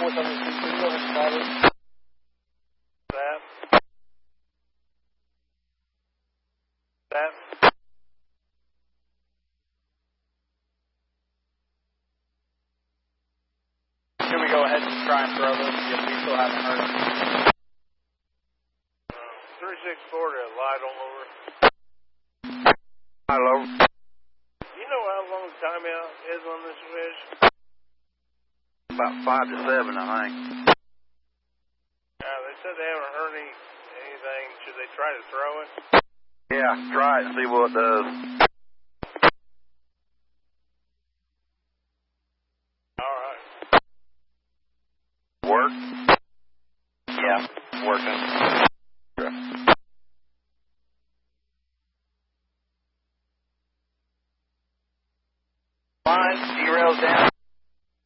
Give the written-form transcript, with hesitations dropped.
Can we go ahead and try and throw this? Because we still haven't heard it. 364 to light on over. Hello. You know how long timeout is on this fish? About 5 to 7, I think. They said they haven't heard anything. Should they try to throw it? Yeah, try it and see what it does. All right. Work? Yeah, working.